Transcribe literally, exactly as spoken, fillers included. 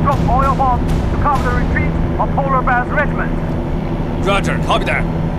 drop oil bombs to cover the retreat of Polar Bear's regiment. Roger, copy that.